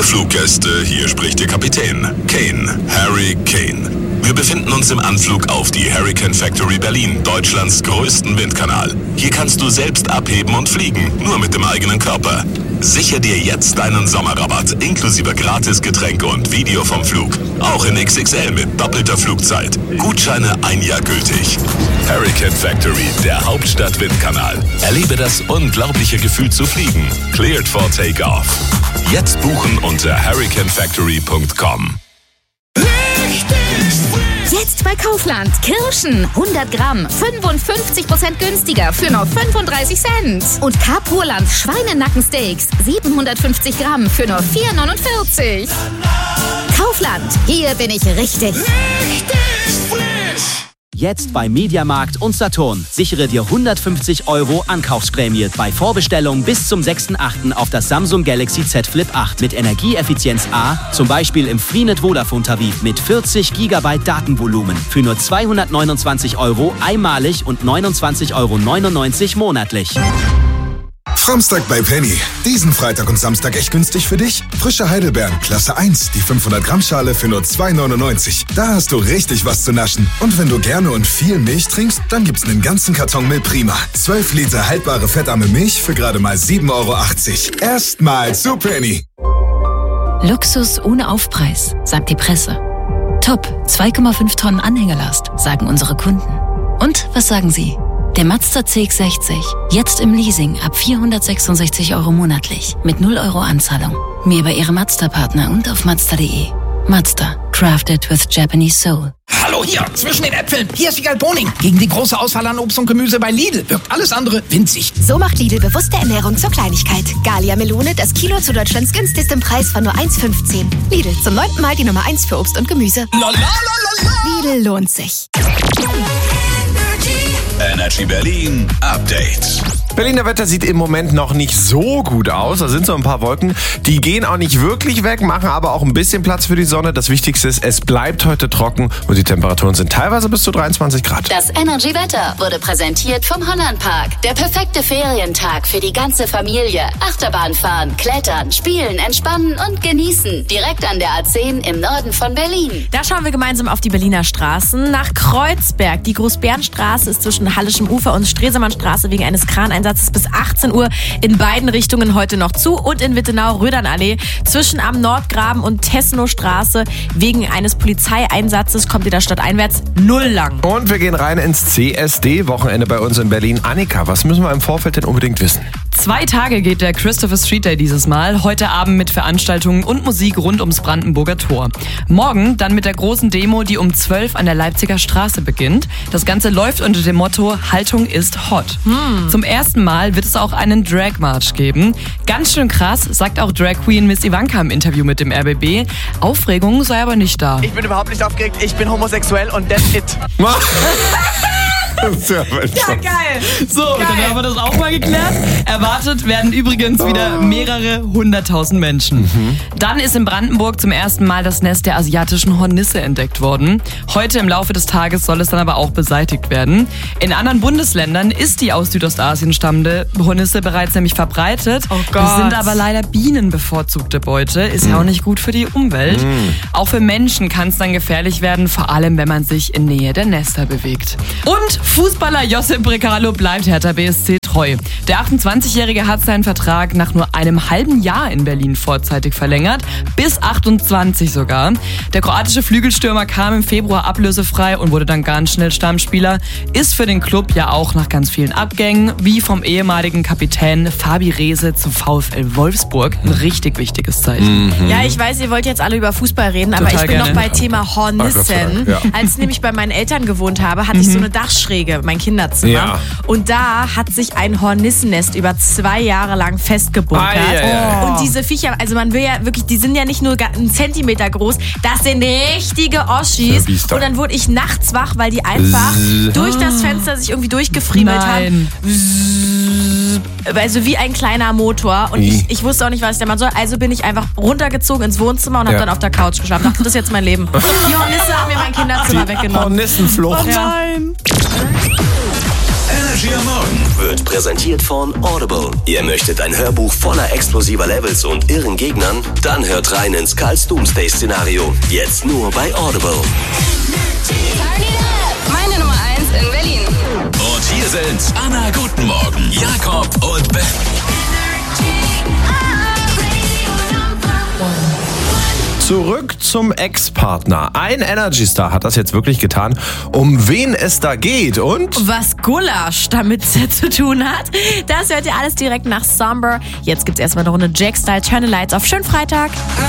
Fluggäste, hier spricht Ihr Kapitän. Kane, Harry Kane. Wir befinden uns im Anflug auf die Hurricane Factory Berlin, Deutschlands größten Windkanal. Hier kannst du selbst abheben und fliegen, nur mit dem eigenen Körper. Sichere dir jetzt deinen Sommerrabatt, inklusive Gratisgetränke und Video vom Flug. Auch in XXL mit doppelter Flugzeit. Gutscheine 1 Jahr gültig. Hurricane Factory, der Hauptstadt-Windkanal. Erlebe das unglaubliche Gefühl zu fliegen. Cleared for Takeoff. Jetzt buchen unter hurricanefactory.com. Jetzt bei Kaufland. Kirschen 100 Gramm, 55% günstiger für nur 35 Cent. Und Carpurland Schweinenackensteaks 750 Gramm für nur 4,49. Kaufland, hier bin ich richtig frisch. Jetzt bei Mediamarkt und Saturn. Sichere dir 150 € Ankaufsprämie bei Vorbestellung bis zum 6.8. auf das Samsung Galaxy Z Flip 8 mit Energieeffizienz A, zum Beispiel im Freenet Vodafone-Tarif mit 40 GB Datenvolumen für nur 229 € einmalig und 29,99 € monatlich. Samstag bei Penny. Diesen Freitag und Samstag echt günstig für dich. Frische Heidelbeeren, Klasse 1, die 500-Gramm-Schale für nur 2,99 €. Da hast du richtig was zu naschen. Und wenn du gerne und viel Milch trinkst, dann gibt's einen ganzen Karton Milch Prima. 12 Liter haltbare fettarme Milch für gerade mal 7,80 €. Erstmal zu Penny. Luxus ohne Aufpreis, sagt die Presse. Top, 2,5 Tonnen Anhängerlast, sagen unsere Kunden. Und was sagen Sie? Der Mazda CX-60, jetzt im Leasing ab 466 € monatlich, mit 0 € Anzahlung. Mehr bei Ihrem Mazda-Partner und auf Mazda.de. Mazda, crafted with Japanese soul. Hallo hier, zwischen den Äpfeln. Hier ist Wiegald Boning. Gegen die große Auswahl an Obst und Gemüse bei Lidl wirkt alles andere winzig. So macht Lidl bewusste Ernährung zur Kleinigkeit. Gallia Melone, das Kilo zu Deutschlands günstigstem Preis von nur 1,15. Lidl, zum 9. Mal die Nummer 1 für Obst und Gemüse. Lidl lohnt sich. Energy Berlin Update. Berliner Wetter sieht im Moment noch nicht so gut aus. Da sind so ein paar Wolken. Die gehen auch nicht wirklich weg, machen aber auch ein bisschen Platz für die Sonne. Das Wichtigste ist, es bleibt heute trocken und die Temperaturen sind teilweise bis zu 23 Grad. Das Energy Wetter wurde präsentiert vom Hollandpark. Der perfekte Ferientag für die ganze Familie. Achterbahn fahren, klettern, spielen, entspannen und genießen. Direkt an der A10 im Norden von Berlin. Da schauen wir gemeinsam auf die Berliner Straßen. Nach Kreuzberg. Die Großbärenstraße ist zwischen Hallischem Ufer und Stresemannstraße wegen eines Kraneinsatzes bis 18 Uhr in beiden Richtungen heute noch zu. Und in Wittenau Rödernallee zwischen am Nordgraben und Tessenowstraße wegen eines Polizeieinsatzes kommt ihr da stadteinwärts 0 lang. Und wir gehen rein ins CSD-Wochenende bei uns in Berlin. Annika, was müssen wir im Vorfeld denn unbedingt wissen? 2 Tage geht der Christopher Street Day dieses Mal. Heute Abend mit Veranstaltungen und Musik rund ums Brandenburger Tor. Morgen dann mit der großen Demo, die um 12 an der Leipziger Straße beginnt. Das Ganze läuft unter dem Motto Haltung ist hot. Zum ersten Mal wird es auch einen Drag March geben. Ganz schön krass, sagt auch Drag Queen Miss Ivanka im Interview mit dem RBB. Aufregung sei aber nicht da. Ich bin überhaupt nicht aufgeregt, ich bin homosexuell und that's it. Ja, geil. So, geil. Dann haben wir das auch mal geklärt. Erwartet werden übrigens wieder mehrere 100.000 Menschen. Dann ist in Brandenburg zum ersten Mal das Nest der asiatischen Hornisse entdeckt worden. Heute im Laufe des Tages soll es dann aber auch beseitigt werden. In anderen Bundesländern ist die aus Südostasien stammende Hornisse bereits nämlich verbreitet. Oh Gott. Das sind aber leider bienenbevorzugte Beute. Ist ja auch nicht gut für die Umwelt. Auch für Menschen kann es dann gefährlich werden, vor allem wenn man sich in Nähe der Nester bewegt. Und Fußballer Josip Brekalo bleibt Hertha BSC treu. Der 28-Jährige hat seinen Vertrag nach nur einem halben Jahr in Berlin vorzeitig verlängert, bis 28 sogar. Der kroatische Flügelstürmer kam im Februar ablösefrei und wurde dann ganz schnell Stammspieler. Ist für den Club ja auch nach ganz vielen Abgängen, wie vom ehemaligen Kapitän Fabi Rehse zu VfL Wolfsburg, ein richtig wichtiges Zeichen. Ja, ich weiß, ihr wollt jetzt alle über Fußball reden, aber ich bin noch bei Thema Hornissen. Als ich nämlich bei meinen Eltern gewohnt habe, hatte ich so eine Dachschräge, mein Kinderzimmer. Ja. Und da hat sich ein Hornissennest über 2 Jahre lang festgebunkert. Und diese Viecher, also man will ja wirklich, die sind ja nicht nur einen Zentimeter groß, das sind richtige Oschis. Und dann wurde ich nachts wach, weil die einfach durch das Fenster sich irgendwie durchgefriemelt haben. Also wie ein kleiner Motor. Und ich wusste auch nicht, was ich da machen soll. Also bin ich einfach runtergezogen ins Wohnzimmer und habe dann auf der Couch geschlafen. Dachte, das ist jetzt mein Leben. Die Hornisse haben mir mein Kinderzimmer weggenommen. Hornissenflucht. Oh nein. Energy am Morgen wird präsentiert von Audible. Ihr möchtet ein Hörbuch voller explosiver Levels und irren Gegnern? Dann hört rein ins Karls Doomsday-Szenario. Jetzt nur bei Audible. Meine Nummer 1 in Berlin. Und hier sind Anna, guten Morgen, Jakob und Ben. Zurück zum Ex-Partner. Ein Energy-Star hat das jetzt wirklich getan. Um wen es da geht und was Gulasch damit zu tun hat, das hört ihr alles direkt nach Somber. Jetzt gibt's erstmal eine Runde Jack Style, Turn the Lights auf. Schönen Freitag.